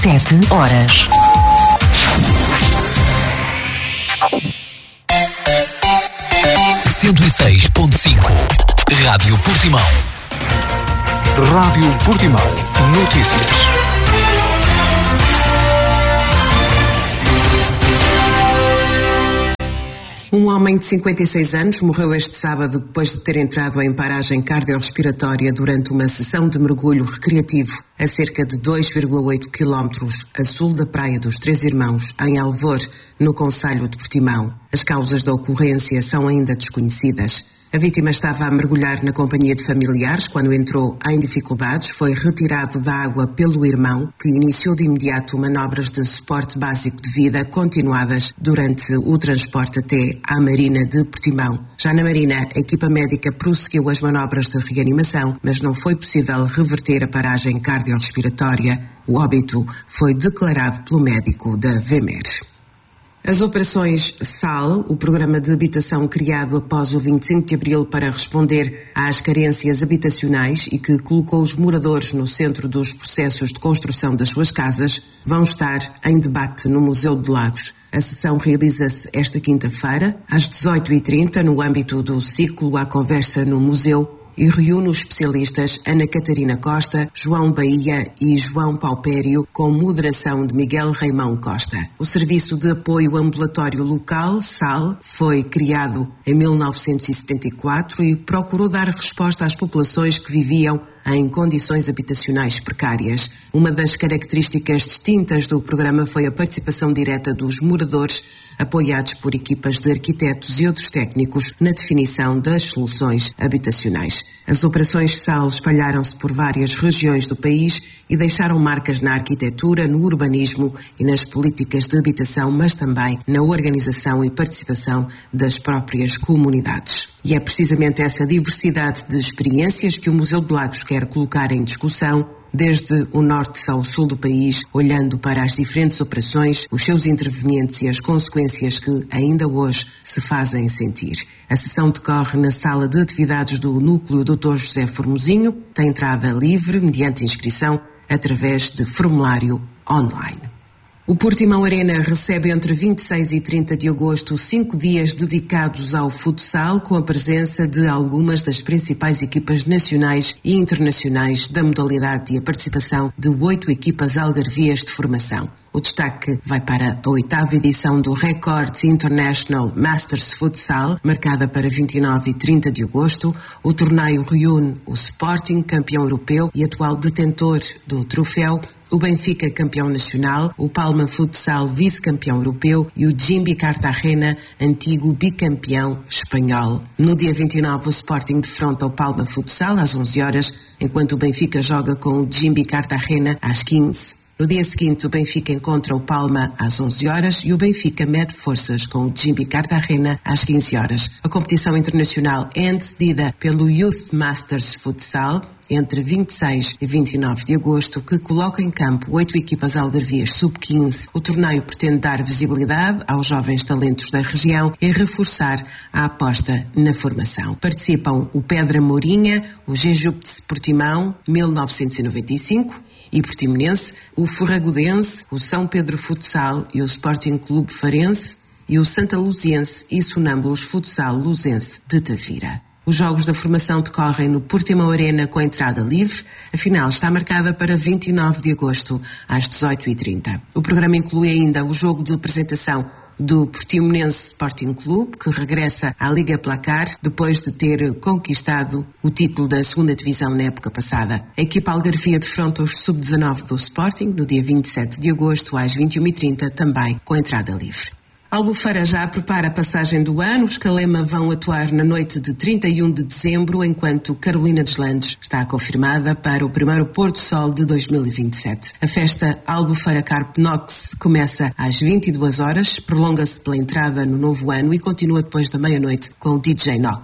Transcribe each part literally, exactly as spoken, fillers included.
sete horas. cento e seis ponto cinco Rádio Portimão. Rádio Portimão. Notícias. Um homem de cinquenta e seis anos morreu este sábado depois de ter entrado em paragem cardiorrespiratória durante uma sessão de mergulho recreativo a cerca de dois vírgula oito quilómetros a sul da Praia dos Três Irmãos, em Alvor, no concelho de Portimão. As causas da ocorrência são ainda desconhecidas. A vítima estava a mergulhar na companhia de familiares quando entrou em dificuldades, foi retirado da água pelo irmão, que iniciou de imediato manobras de suporte básico de vida continuadas durante o transporte até à Marina de Portimão. Já na Marina, a equipa médica prosseguiu as manobras de reanimação, mas não foi possível reverter a paragem cardiorrespiratória. O óbito foi declarado pelo médico da V M E R. As operações S A L, o programa de habitação criado após o vinte e cinco de abril para responder às carências habitacionais e que colocou os moradores no centro dos processos de construção das suas casas, vão estar em debate no Museu de Lagos. A sessão realiza-se esta quinta-feira, às dezoito e trinta, no âmbito do ciclo À Conversa no Museu, e reúne os especialistas Ana Catarina Costa, João Bahia e João Paupério, com moderação de Miguel Raimão Costa. O Serviço de Apoio Ambulatório Local, S A L, foi criado em mil novecentos e setenta e quatro e procurou dar resposta às populações que viviam em condições habitacionais precárias. Uma das características distintas do programa foi a participação direta dos moradores, apoiados por equipas de arquitetos e outros técnicos na definição das soluções habitacionais. As operações S A L espalharam-se por várias regiões do país e deixaram marcas na arquitetura, no urbanismo e nas políticas de habitação, mas também na organização e participação das próprias comunidades. E é precisamente essa diversidade de experiências que o Museu de Lagos quer colocar em discussão, desde o norte ao sul do país, olhando para as diferentes operações, os seus intervenientes e as consequências que ainda hoje se fazem sentir. A sessão decorre na sala de atividades do Núcleo doutor José Formosinho, tem entrada livre, mediante inscrição, através de formulário online. O Portimão Arena recebe entre vinte e seis e trinta de agosto cinco dias dedicados ao futsal, com a presença de algumas das principais equipas nacionais e internacionais da modalidade e a participação de oito equipas algarvias de formação. O destaque vai para a oitava edição do Records International Masters Futsal, marcada para vinte e nove e trinta de agosto. O torneio reúne o Sporting, campeão europeu e atual detentor do troféu, o Benfica, campeão nacional, o Palma Futsal, vice-campeão europeu, e o Jimbi Cartagena, antigo bicampeão espanhol. No dia vinte e nove, o Sporting defronta o Palma Futsal às onze horas, enquanto o Benfica joga com o Jimbi Cartagena às quinze. No dia seguinte, o Benfica encontra o Palma às onze horas e o Benfica mede forças com o Jimbi Cartagena às quinze horas. A competição internacional é antecedida pelo Youth Masters Futsal, entre vinte e seis e vinte e nove de agosto, que coloca em campo oito equipas algarvias sub quinze. O torneio pretende dar visibilidade aos jovens talentos da região e reforçar a aposta na formação. Participam o Pedra Mourinha, o Jejupte Portimão, mil novecentos e noventa e cinco, e Portimonense, o Ferragudense, o São Pedro Futsal e o Sporting Clube Farense, e o Santa Luziense e Sonâmbulos Futsal Luzense de Tavira. Os jogos da formação decorrem no Portimão Arena com entrada livre. A final está marcada para vinte e nove de agosto, às dezoito e trinta. O programa inclui ainda o jogo de apresentação do Portimonense Sporting Clube, que regressa à Liga Placar depois de ter conquistado o título da segunda divisão na época passada. A equipa algarvia defronta os sub dezanove do Sporting no dia vinte e sete de agosto às vinte e uma e trinta, também com entrada livre. Albufeira já prepara a passagem do ano. Os Calema vão atuar na noite de trinta e um de dezembro, enquanto Carolina dos Landes está confirmada para o primeiro Pôr do Sol de dois mil e vinte e sete. A festa Albufeira Carpe Nox começa às vinte e duas horas, prolonga-se pela entrada no novo ano e continua depois da meia-noite com o D J Nox.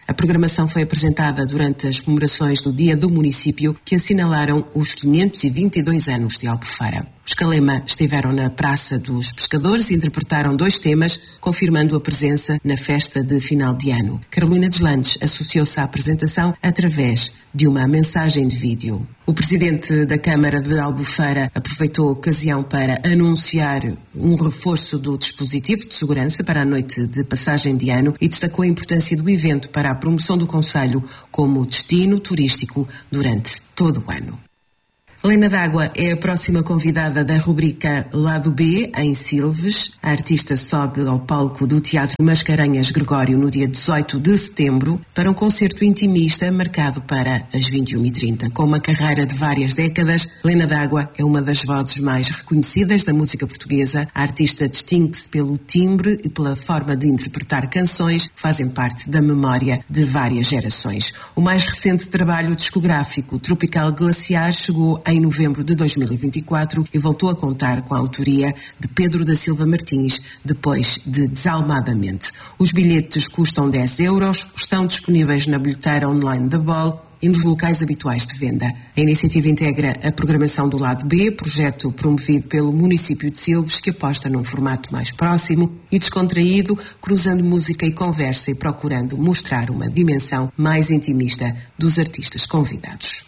A programação foi apresentada durante as comemorações do Dia do Município, que assinalaram os quinhentos e vinte e dois anos de Albufeira. Os Calema estiveram na Praça dos Pescadores e interpretaram dois temas, confirmando a presença na festa de final de ano. Carolina Deslandes associou-se à apresentação através de uma mensagem de vídeo. O presidente da Câmara de Albufeira aproveitou a ocasião para anunciar um reforço do dispositivo de segurança para a noite de passagem de ano e destacou a importância do evento para a promoção do concelho como destino turístico durante todo o ano. Helena D'Água é a próxima convidada da rubrica Lado B, em Silves. A artista sobe ao palco do Teatro Mascarenhas Gregório no dia dezoito de setembro para um concerto intimista marcado para as vinte e uma e trinta. Com uma carreira de várias décadas, Helena D'Água é uma das vozes mais reconhecidas da música portuguesa. A artista distingue-se pelo timbre e pela forma de interpretar canções que fazem parte da memória de várias gerações. O mais recente trabalho discográfico, Tropical Glaciar, chegou em novembro de dois mil e vinte e quatro e voltou a contar com a autoria de Pedro da Silva Martins, depois de Desalmadamente. Os bilhetes custam dez euros, estão disponíveis na bilheteira online da Bol e nos locais habituais de venda. A iniciativa integra a programação do Lado B, projeto promovido pelo município de Silves, que aposta num formato mais próximo e descontraído, cruzando música e conversa e procurando mostrar uma dimensão mais intimista dos artistas convidados.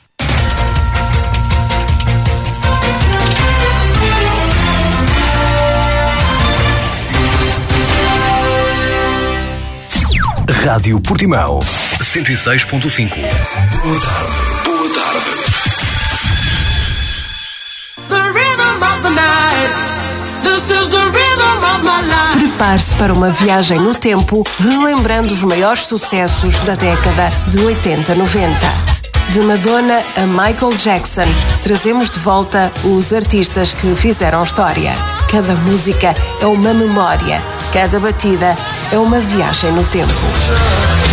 Rádio Portimão cento e seis ponto cinco. Boa tarde. Boa tarde. Prepare-se para uma viagem no tempo, relembrando os maiores sucessos da década de oitenta noventa. De Madonna a Michael Jackson, trazemos de volta os artistas que fizeram história. Cada música é uma memória, cada batida é uma viagem no tempo.